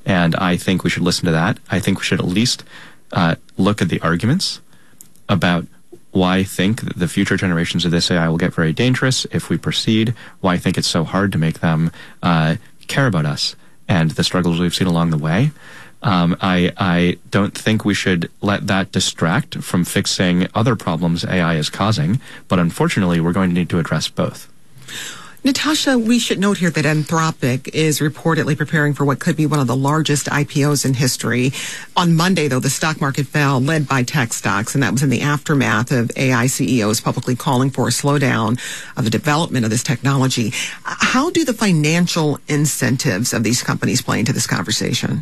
And I think we should listen to that. I think we should at least look at the arguments about why I think that the future generations of this AI will get very dangerous if we proceed, why I think it's so hard to make them care about us and the struggles we've seen along the way. I don't think we should let that distract from fixing other problems AI is causing, but unfortunately we're going to need to address both. Natasha, we should note here that Anthropic is reportedly preparing for what could be one of the largest IPOs in history. On Monday, though, the stock market fell, led by tech stocks, and that was in the aftermath of AI CEOs publicly calling for a slowdown of the development of this technology. How do the financial incentives of these companies play into this conversation?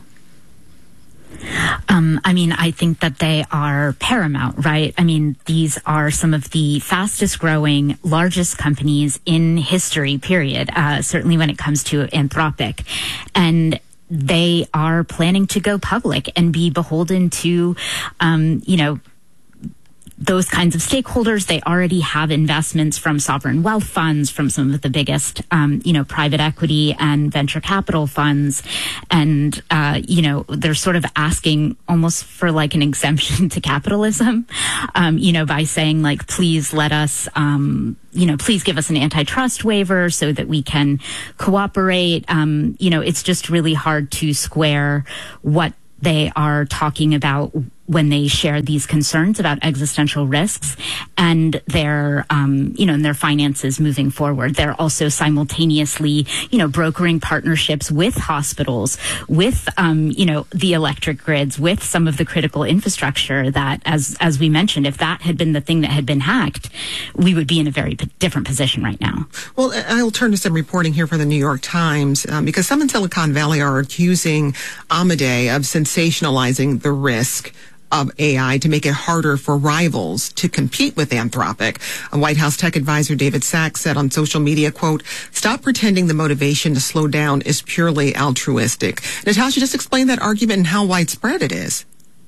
I think that they are paramount, right? These are some of the fastest growing, largest companies in history, period, certainly when it comes to Anthropic. And they are planning to go public and be beholden to, those kinds of stakeholders. They already have investments from sovereign wealth funds, from some of the biggest, private equity and venture capital funds. And, they're sort of asking almost for like an exemption to capitalism, by saying like, please let us, please give us an antitrust waiver so that we can cooperate. It's just really hard to square what they are talking about when they share these concerns about existential risks and their, and their finances moving forward. They're also simultaneously, brokering partnerships with hospitals, with, the electric grids, with some of the critical infrastructure that, as we mentioned, if that had been the thing that had been hacked, we would be in a very different position right now. Well, I'll turn to some reporting here for the New York Times, because some in Silicon Valley are accusing Amadei of sensationalizing the risk of AI to make it harder for rivals to compete with Anthropic. A White House tech advisor, David Sachs, said on social media, quote, "Stop pretending the motivation to slow down is purely altruistic." Natasha, just explain that argument and how widespread it is.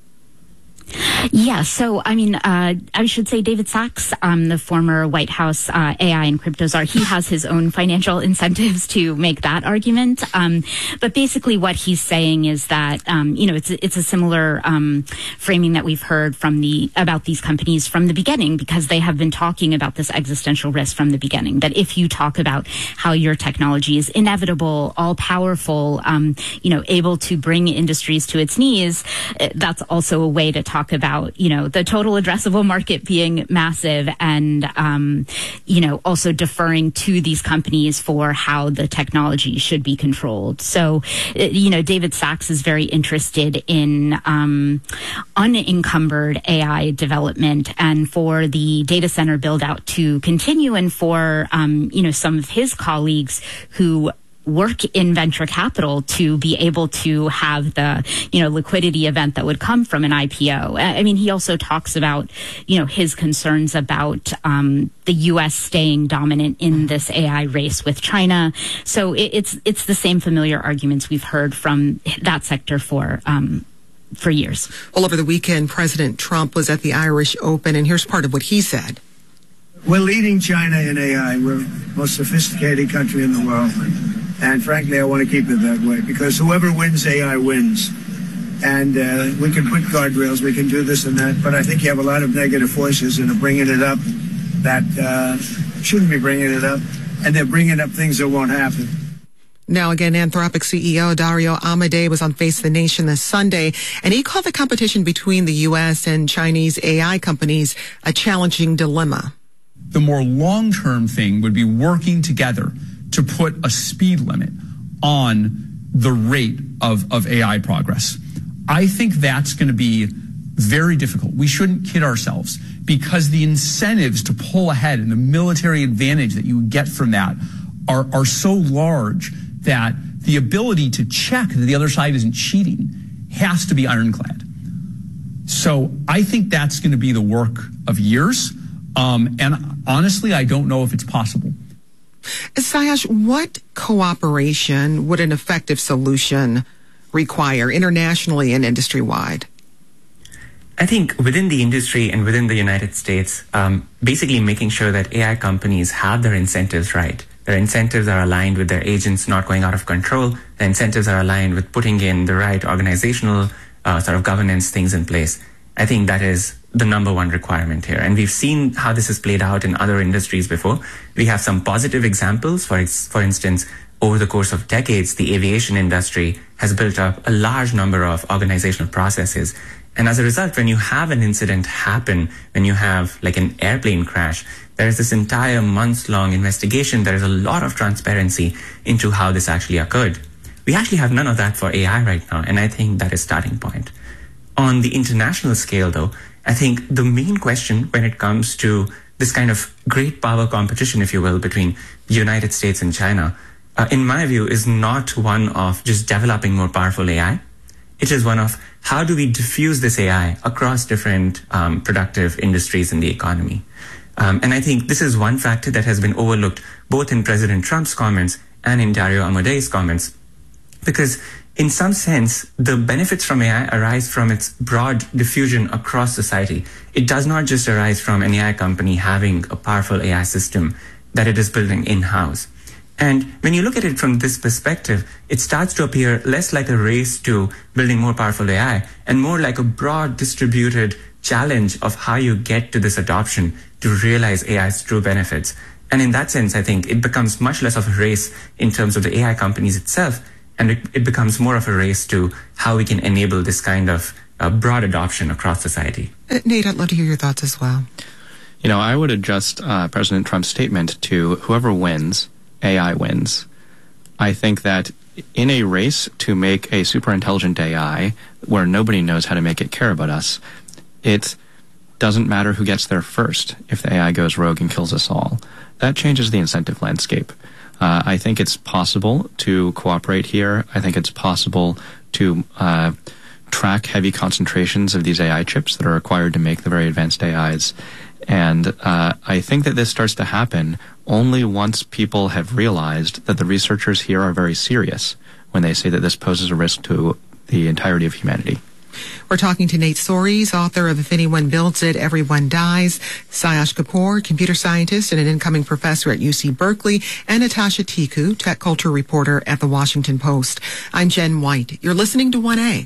Yeah, so, I should say David Sachs, the former White House AI and crypto czar, he has his own financial incentives to make that argument. But basically what he's saying is that, it's a similar framing that we've heard about these companies from the beginning, because they have been talking about this existential risk from the beginning, that if you talk about how your technology is inevitable, all-powerful, able to bring industries to its knees, that's also a way to talk about, the total addressable market being massive and, also deferring to these companies for how the technology should be controlled. So, David Sachs is very interested in unencumbered AI development and for the data center build out to continue, and for, some of his colleagues who work in venture capital to be able to have the, liquidity event that would come from an IPO. He also talks about, his concerns about the U.S. staying dominant in this AI race with China. So it's the same familiar arguments we've heard from that sector for years. Well, over the weekend, President Trump was at the Irish Open, and here's part of what he said. We're leading China in AI. We're the most sophisticated country in the world. And frankly, I want to keep it that way, because whoever wins AI wins. And we can put guardrails, we can do this and that, but I think you have a lot of negative forces that are bringing it up that shouldn't be bringing it up, and they're bringing up things that won't happen. Now, again, Anthropic CEO Dario Amadei was on Face the Nation this Sunday, and he called the competition between the U.S. and Chinese AI companies a challenging dilemma. The more long-term thing would be working together to put a speed limit on the rate of AI progress. I think that's going to be very difficult. We shouldn't kid ourselves, because the incentives to pull ahead and the military advantage that you get from that are so large that the ability to check that the other side isn't cheating has to be ironclad. So I think that's going to be the work of years. And honestly, I don't know if it's possible. Sayash, what cooperation would an effective solution require internationally and industry-wide? I think within the industry and within the United States, basically making sure that AI companies have their incentives right, Their incentives are aligned with their agents not going out of control. Their incentives are aligned with putting in the right organizational sort of governance things in place. I think that is the number one requirement here. And we've seen how this has played out in other industries before. We have some positive examples. For instance, over the course of decades, the aviation industry has built up a large number of organizational processes. And as a result, when you have an incident happen, when you have like an airplane crash, there is this entire months-long investigation. There is a lot of transparency into how this actually occurred. We actually have none of that for AI right now, and I think that is a starting point. On the international scale, though, I think the main question when it comes to this kind of great power competition, if you will, between the United States and China, in my view, is not one of just developing more powerful AI. It is one of how do we diffuse this AI across different productive industries in the economy. And I think this is one factor that has been overlooked both in President Trump's comments and in Dario Amodei's comments, because in some sense, the benefits from AI arise from its broad diffusion across society. It does not just arise from an AI company having a powerful AI system that it is building in-house. And when you look at it from this perspective, it starts to appear less like a race to building more powerful AI and more like a broad distributed challenge of how you get to this adoption to realize AI's true benefits. And in that sense, I think it becomes much less of a race in terms of the AI companies itself, and it becomes more of a race to how we can enable this kind of broad adoption across society. Nate, I'd love to hear your thoughts as well. You know, I would adjust President Trump's statement to whoever wins, AI wins. I think that in a race to make a super intelligent AI where nobody knows how to make it care about us, it doesn't matter who gets there first if the AI goes rogue and kills us all. That changes the incentive landscape. I think it's possible to cooperate here. I think it's possible to track heavy concentrations of these AI chips that are required to make the very advanced AIs. And I think that this starts to happen only once people have realized that the researchers here are very serious when they say that this poses a risk to the entirety of humanity. We're talking to Nate Soares, author of If Anyone Builds It, Everyone Dies, Sayash Kapoor, computer scientist and an incoming professor at UC Berkeley, and Natasha Tiku, tech culture reporter at The Washington Post. I'm Jen White. You're listening to 1A.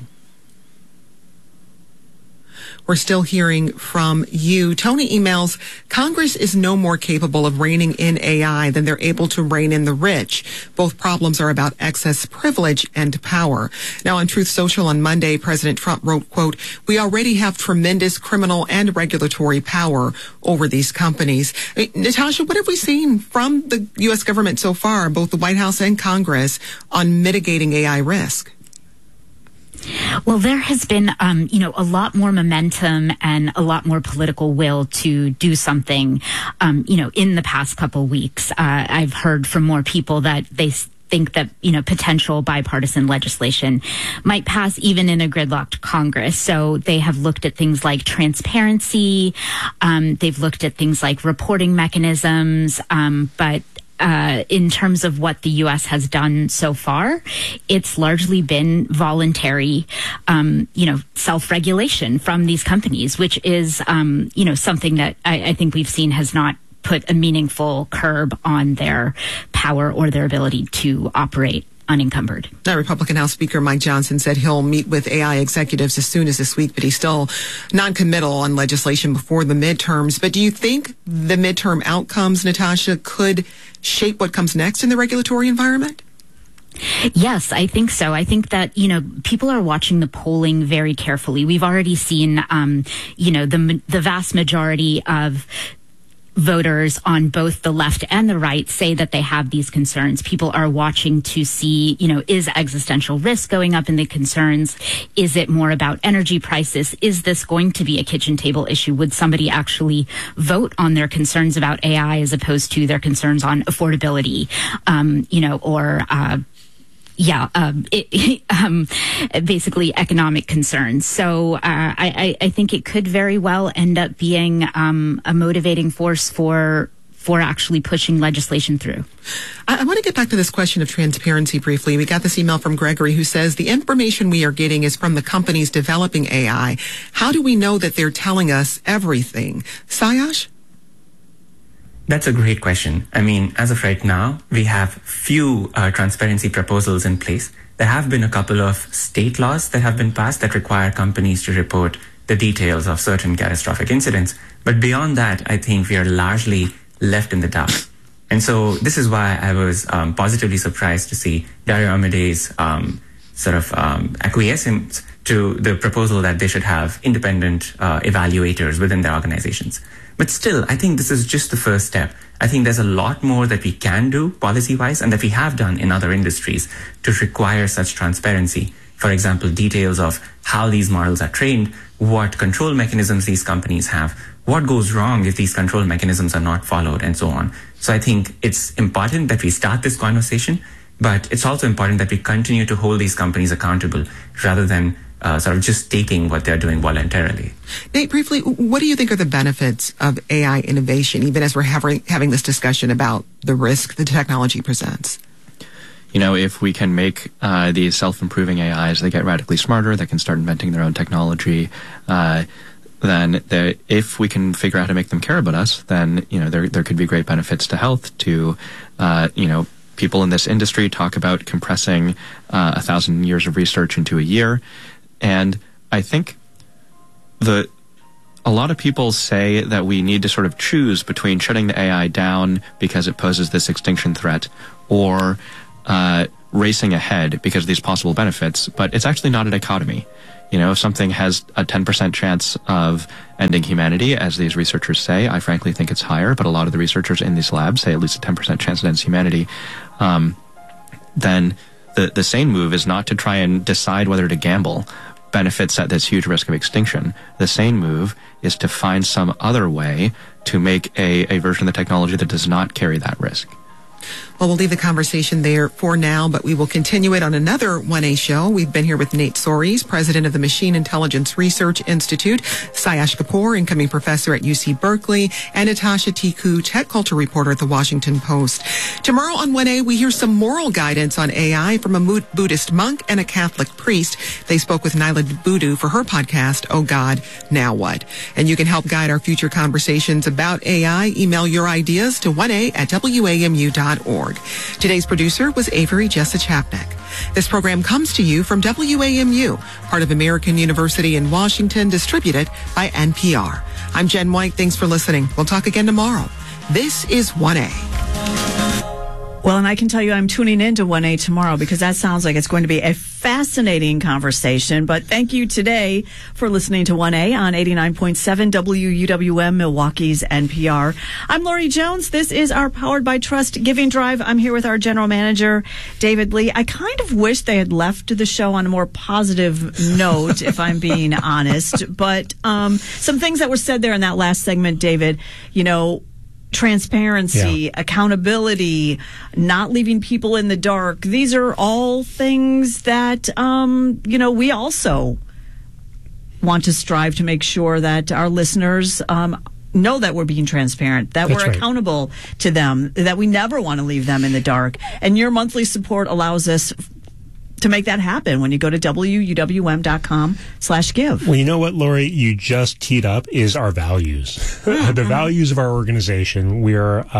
We're still hearing from you. Tony emails, Congress is no more capable of reining in AI than they're able to rein in the rich. Both problems are about excess privilege and power. Now, on Truth Social on Monday, President Trump wrote, quote, we already have tremendous criminal and regulatory power over these companies. Natasha, what have we seen from the U.S. government so far, both the White House and Congress, on mitigating AI risk? Well, there has been, a lot more momentum and a lot more political will to do something, in the past couple weeks. I've heard from more people that they think that, potential bipartisan legislation might pass even in a gridlocked Congress. So they have looked at things like transparency. They've looked at things like reporting mechanisms, but in terms of what the U.S. has done so far, it's largely been voluntary, self-regulation from these companies, which is, something that I think we've seen has not put a meaningful curb on their power or their ability to operate unencumbered. Now, Republican House Speaker Mike Johnson said he'll meet with AI executives as soon as this week, but he's still non-committal on legislation before the midterms. But do you think the midterm outcomes, Natasha, could shape what comes next in the regulatory environment? Yes, I think so. I think that, people are watching the polling very carefully. We've already seen, the vast majority of voters on both the left and the right say that they have these concerns. People are watching to see, is existential risk going up in the concerns? Is it more about energy prices? Is this going to be a kitchen table issue? Would somebody actually vote on their concerns about AI as opposed to their concerns on affordability, basically economic concerns. So I think it could very well end up being a motivating force for actually pushing legislation through. I want to get back to this question of transparency briefly. We got this email from Gregory who says the information we are getting is from the companies developing AI. How do we know that they're telling us everything? Sayash? That's a great question. I mean, as of right now, we have few transparency proposals in place. There have been a couple of state laws that have been passed that require companies to report the details of certain catastrophic incidents. But beyond that, I think we are largely left in the dark. And so this is why I was positively surprised to see Dario Amadei's acquiescence to the proposal that they should have independent evaluators within their organizations. But still, I think this is just the first step. I think there's a lot more that we can do policy-wise and that we have done in other industries to require such transparency. For example, details of how these models are trained, what control mechanisms these companies have, what goes wrong if these control mechanisms are not followed, and so on. So I think it's important that we start this conversation, but it's also important that we continue to hold these companies accountable rather than just taking what they're doing voluntarily. Nate, briefly, what do you think are the benefits of AI innovation, even as we're having this discussion about the risk the technology presents? You know, if we can make these self-improving AIs, they get radically smarter, they can start inventing their own technology, then if we can figure out how to make them care about us, then, you know, there could be great benefits to health, to, people in this industry talk about compressing 1,000 years of research into a year. And I think a lot of people say that we need to sort of choose between shutting the AI down because it poses this extinction threat or racing ahead because of these possible benefits, but it's actually not a dichotomy. You know, if something has a 10% chance of ending humanity, as these researchers say, I frankly think it's higher, but a lot of the researchers in these labs say at least a 10% chance it ends humanity, then the sane move is not to try and decide whether to gamble benefits at this huge risk of extinction. The sane move is to find some other way to make a version of the technology that does not carry that risk. Well, we'll leave the conversation there for now, but we will continue it on another 1A show. We've been here with Nate Soares, president of the Machine Intelligence Research Institute, Sayesh Kapoor, incoming professor at UC Berkeley, and Natasha Tiku, tech culture reporter at the Washington Post. Tomorrow on 1A, we hear some moral guidance on AI from a Buddhist monk and a Catholic priest. They spoke with Naila Boodoo for her podcast, Oh God, Now What? And you can help guide our future conversations about AI. Email your ideas to 1a@wamu.org. Today's producer was Avery Jessa Chapnick. This program comes to you from WAMU, part of American University in Washington, distributed by NPR. I'm Jen White. Thanks for listening. We'll talk again tomorrow. This is 1A. Well, and I can tell you I'm tuning into 1A tomorrow because that sounds like it's going to be a fascinating conversation. But thank you today for listening to 1A on 89.7 WUWM, Milwaukee's NPR. I'm Lori Jones. This is our Powered by Trust Giving Drive. I'm here with our general manager, David Lee. I kind of wish they had left the show on a more positive note, if I'm being honest. But some things that were said there in that last segment, David, you know, transparency, accountability, not leaving people in the dark. These are all things that, we also want to strive to make sure that our listeners know that we're being transparent, that we're accountable to them, that we never want to leave them in the dark. And your monthly support allows us to make that happen when you go to WUWM.com/give. Well, you know what, Lori, you just teed up is our values. The values of our organization. We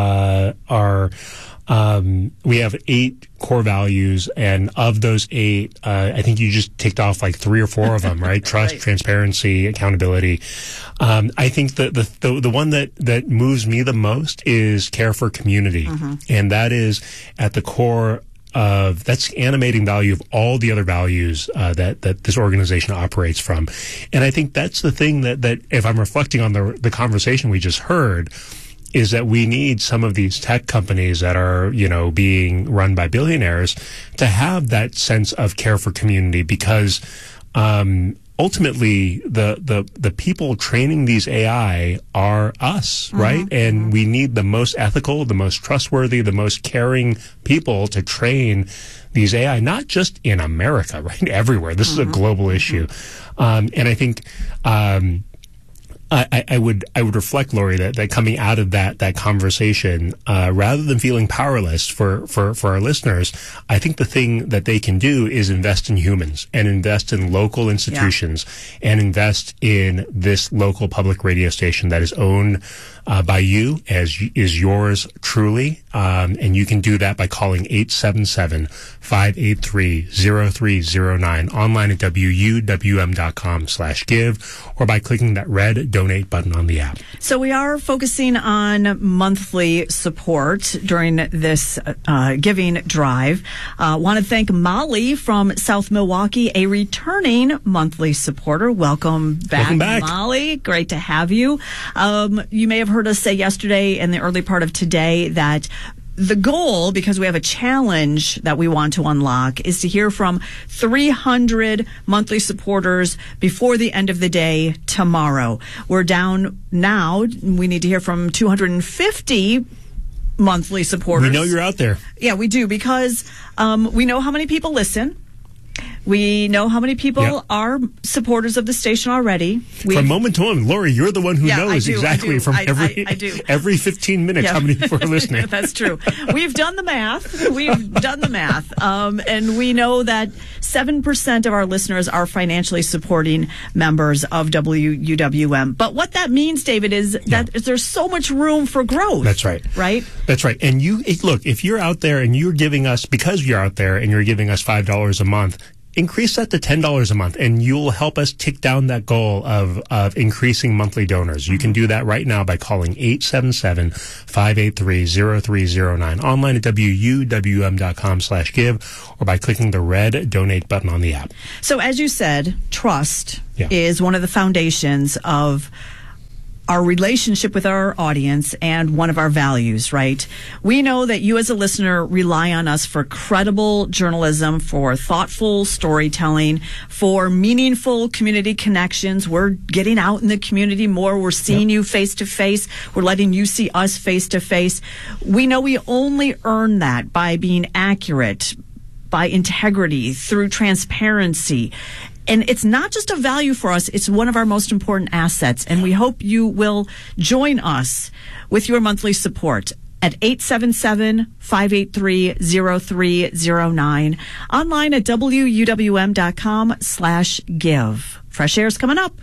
have 8 core values, and of those 8, I think you just ticked off like 3 or 4 of them, right? Trust, transparency, accountability. I think the one that moves me the most is care for community, and that is at the core of that's animating value of all the other values that this organization operates from. And I think that's the thing that if I'm reflecting on the conversation we just heard, is that we need some of these tech companies that are, being run by billionaires to have that sense of care for community, because ultimately the people training these AI are us, right? And we need the most ethical, the most trustworthy, the most caring people to train these AI, not just in America, right? Everywhere. This is a global issue. And I think I would reflect, Lori, that coming out of that conversation, rather than feeling powerless for our listeners, I think the thing that they can do is invest in humans and invest in local institutions and invest in this local public radio station that is owned by you, as is yours truly. And you can do that by calling 877-583-0309, online at wuwm.com/give, or by clicking that red donate button on the app. So we are focusing on monthly support during this giving drive. Want to thank Molly from South Milwaukee, a returning monthly supporter. Welcome back, Molly. Great to have you. You may have heard us say yesterday and the early part of today that the goal, because we have a challenge that we want to unlock, is to hear from 300 monthly supporters before the end of the day tomorrow. We're down now. We need to hear from 250 monthly supporters. We know you're out there. Yeah, we do, because we know how many people listen. We know how many people are supporters of the station already. From moment to moment, Lori, you're the one who knows exactly from every 15 minutes how many people are listening. That's true. We've done the math. And we know that 7% of our listeners are financially supporting members of WUWM. But what that means, David, is that there's so much room for growth. That's right. Right? That's right. And look, if you're out there and you're giving us, because you're out there and you're giving us $5 a month, increase that to $10 a month, and you'll help us tick down that goal of increasing monthly donors. You can do that right now by calling 877-583-0309, online at wuwm.com/give, or by clicking the red donate button on the app. So as you said, trust is one of the foundations of our relationship with our audience and one of our values, right? We know that you as a listener rely on us for credible journalism, for thoughtful storytelling, for meaningful community connections. We're getting out in the community more. We're seeing you face to face. We're letting you see us face to face. We know we only earn that by being accurate, by integrity, through transparency. And it's not just a value for us, it's one of our most important assets. And we hope you will join us with your monthly support at 877-583-0309, online at wuwm.com/give. Fresh Air's coming up.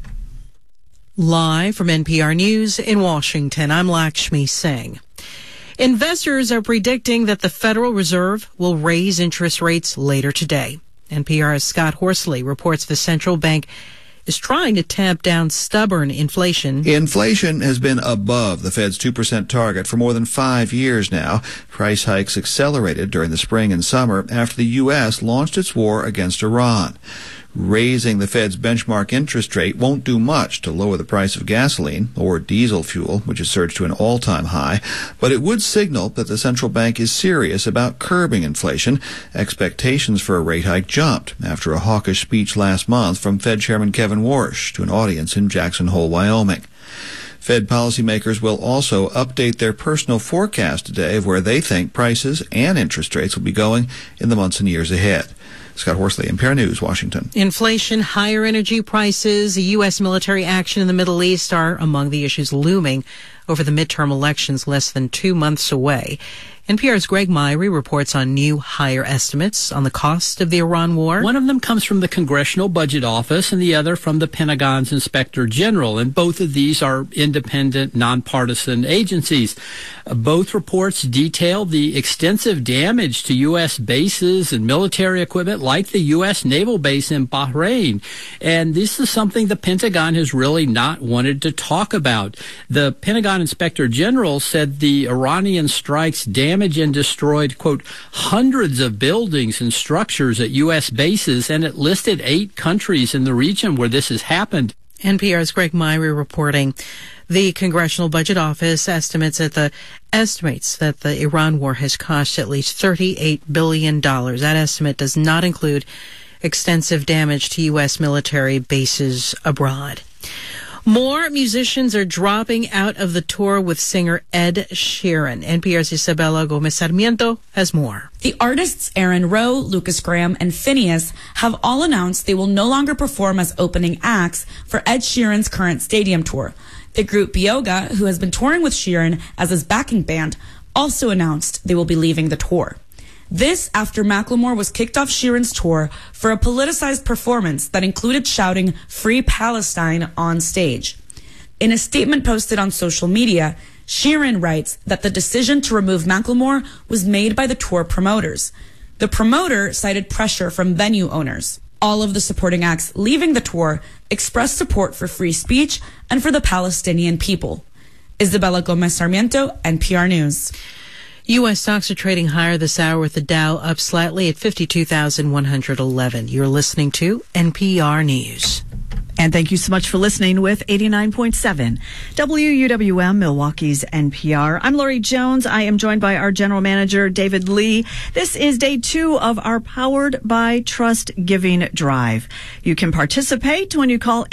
Live from NPR News in Washington, I'm Lakshmi Singh. Investors are predicting that the Federal Reserve will raise interest rates later today. NPR's Scott Horsley reports the central bank is trying to tamp down stubborn inflation. Inflation has been above the Fed's 2% target for more than 5 years now. Price hikes accelerated during the spring and summer after the U.S. launched its war against Iran. Raising the Fed's benchmark interest rate won't do much to lower the price of gasoline or diesel fuel, which has surged to an all-time high, but it would signal that the central bank is serious about curbing inflation. Expectations for a rate hike jumped after a hawkish speech last month from Fed Chairman Kevin Warsh to an audience in Jackson Hole, Wyoming. Fed policymakers will also update their personal forecast today of where they think prices and interest rates will be going in the months and years ahead. Scott Horsley, NPR News, Washington. Inflation, higher energy prices, U.S. military action in the Middle East are among the issues looming over the midterm elections less than 2 months away. NPR's Greg Myrie reports on new higher estimates on the cost of the Iran war. One of them comes from the Congressional Budget Office and the other from the Pentagon's Inspector General. And both of these are independent, nonpartisan agencies. Both reports detail the extensive damage to U.S. bases and military equipment like the U.S. naval base in Bahrain. And this is something the Pentagon has really not wanted to talk about. The Pentagon Inspector General said the Iranian strikes damaged and destroyed, quote, hundreds of buildings and structures at U.S. bases, and it listed 8 countries in the region where this has happened. NPR's Greg Myrie reporting. The Congressional Budget Office estimates that the Iran war has cost at least $38 billion. That estimate does not include extensive damage to U.S. military bases abroad. More musicians are dropping out of the tour with singer Ed Sheeran. NPR's Isabella Gomez Sarmiento has more. The artists Aaron Rowe, Lucas Graham, and Phineas have all announced they will no longer perform as opening acts for Ed Sheeran's current stadium tour. The group Bioga, who has been touring with Sheeran as his backing band, also announced they will be leaving the tour. This after Macklemore was kicked off Sheeran's tour for a politicized performance that included shouting "Free Palestine" on stage. In a statement posted on social media, Sheeran writes that the decision to remove Macklemore was made by the tour promoters. The promoter cited pressure from venue owners. All of the supporting acts leaving the tour expressed support for free speech and for the Palestinian people. Isabella Gomez Sarmiento, NPR News. U.S. stocks are trading higher this hour with the Dow up slightly at 52,111. You're listening to NPR News. And thank you so much for listening with 89.7 WUWM, Milwaukee's NPR. I'm Lori Jones. I am joined by our general manager, David Lee. This is day 2 of our Powered by Trust Giving Drive. You can participate when you call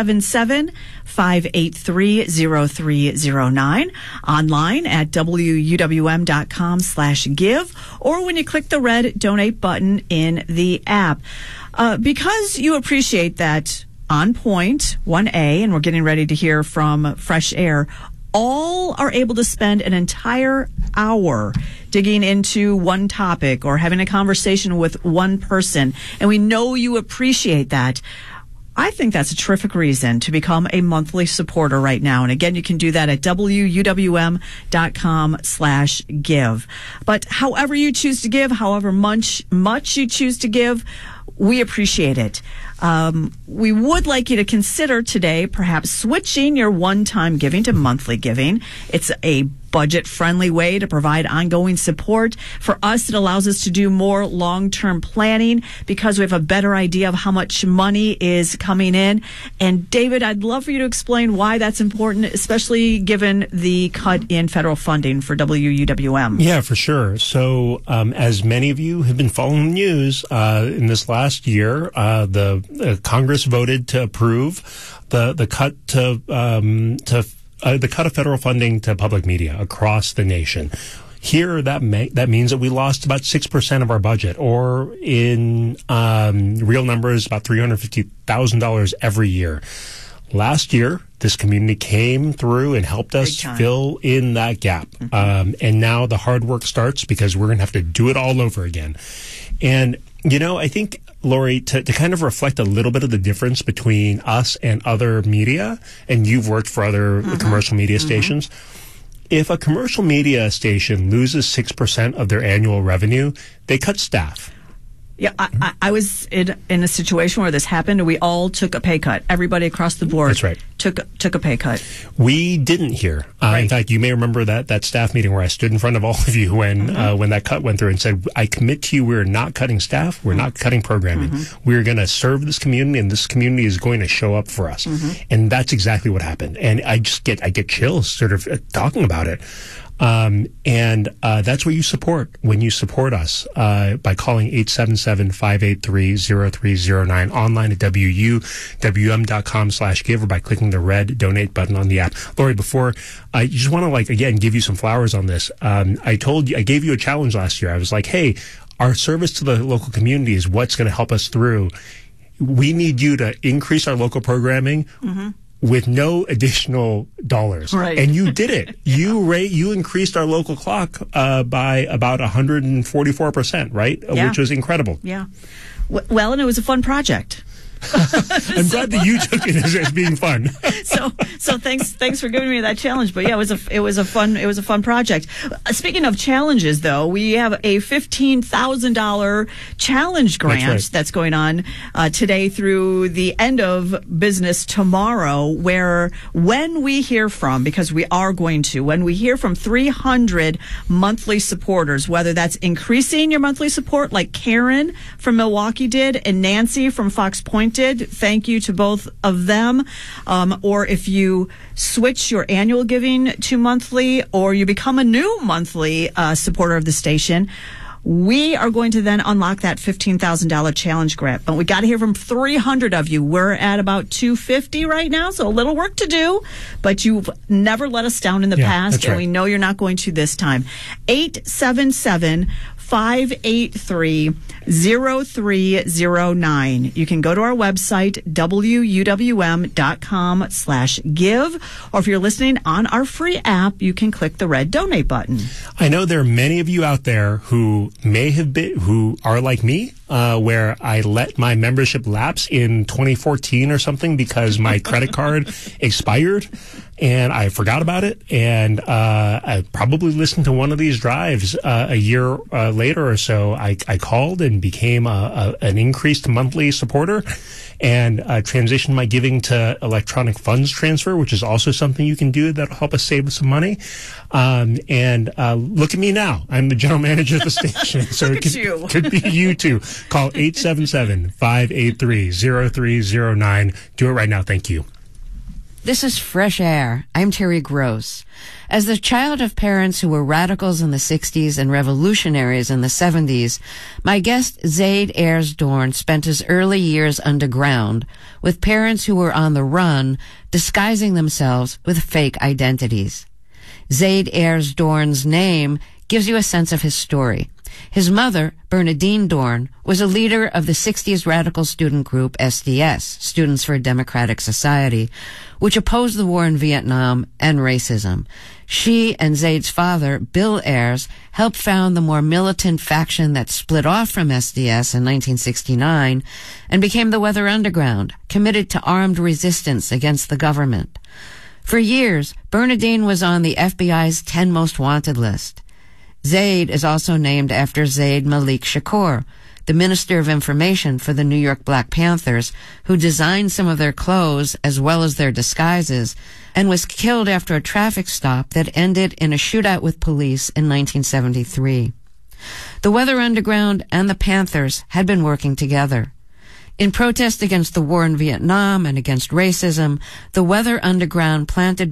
877-583-0309, online at WUWM.com/give, or when you click the red donate button in the app. Because you appreciate that On Point 1A, and we're getting ready to hear from Fresh Air, all are able to spend an entire hour digging into one topic or having a conversation with one person. And we know you appreciate that. I think that's a terrific reason to become a monthly supporter right now. And again, you can do that at WUWM.com/give. But however you choose to give, however much you choose to give, we appreciate it. We would like you to consider today perhaps switching your one-time giving to monthly giving. It's a budget-friendly way to provide ongoing support. For us, it allows us to do more long-term planning because we have a better idea of how much money is coming in. And David, I'd love for you to explain why that's important, especially given the cut in federal funding for WUWM. Yeah, for sure. So as many of you have been following the news, in this last year, the Congress voted to approve the cut to the cut of federal funding to public media across the nation. Here, that means that we lost about 6% of our budget, or in real numbers, about $350,000 every year. Last year, this community came through and helped us fill in that gap. Mm-hmm. And now the hard work starts because we're going to have to do it all over again. And, I think, Lori, to kind of reflect a little bit of the difference between us and other media, and you've worked for other commercial media stations, if a commercial media station loses 6% of their annual revenue, they cut staff. Yeah, I was in a situation where this happened, and we all took a pay cut. Everybody across the board That's right. took a pay cut. We didn't here. Right. In fact, you may remember that staff meeting where I stood in front of all of you when that cut went through and said, I commit to you, we're not cutting staff, we're not cutting programming. We're going to serve this community, and this community is going to show up for us. And that's exactly what happened. And I get chills sort of talking about it. And that's what you support when you support us by calling 877-583-0309, online at WUWM.com/give, or by clicking the red donate button on the app. Lori, before I just want to again give you some flowers on this. I gave you a challenge last year. I was like, hey, our service to the local community is what's going to help us through. We need you to increase our local programming. With no additional dollars. Right. And you did it. You increased our local clock by about 144%, right? Yeah. Which was incredible. Yeah. Well, and it was a fun project. I'm glad that you took it as being fun. So thanks for giving me that challenge. But yeah, it was a fun project. Speaking of challenges, though, we have a $15,000 challenge grant that's going on today through the end of business tomorrow. Where when we hear from 300 monthly supporters, whether that's increasing your monthly support like Karen from Milwaukee did and Nancy from Fox Point did. Thank you to both of them. Or if you switch your annual giving to monthly, or you become a new monthly supporter of the station, We are going to then unlock that $15,000 challenge grant, but we got to hear from 300 of you. We're at about 250 right now, so a little work to do, but you've never let us down in the past, and we know you're not going to this time. 877-583-0309. You can go to our website, wuwm.com/give, or if you're listening on our free app, you can click the red donate button. I know there are many of you out there who who are like me, where I let my membership lapse in 2014 or something because my credit card expired and I forgot about it. And I probably listened to one of these drives a year later or so. I called and became an increased monthly supporter and transitioned my giving to electronic funds transfer, which is also something you can do that'll help us save some money. And look at me now. I'm the general manager of the station. So it could be you too. Call 877-583-0309. Do it right now. Thank you. This is Fresh Air. I'm Terry Gross. As the child of parents who were radicals in the 60s and revolutionaries in the 70s, my guest Zaid Ayers Dorn spent his early years underground with parents who were on the run, disguising themselves with fake identities. Zaid Ayers Dorn's name gives you a sense of his story. His mother, Bernadine Dorn, was a leader of the 60s radical student group SDS, Students for a Democratic Society, which opposed the war in Vietnam and racism. She and Zaid's father, Bill Ayers, helped found the more militant faction that split off from SDS in 1969 and became the Weather Underground, committed to armed resistance against the government. For years, Bernadine was on the FBI's 10 Most Wanted list. Zaid is also named after Zaid Malik Shakur, the Minister of Information for the New York Black Panthers, who designed some of their clothes as well as their disguises, and was killed after a traffic stop that ended in a shootout with police in 1973. The Weather Underground and the Panthers had been working together. In protest against the war in Vietnam and against racism, the Weather Underground planted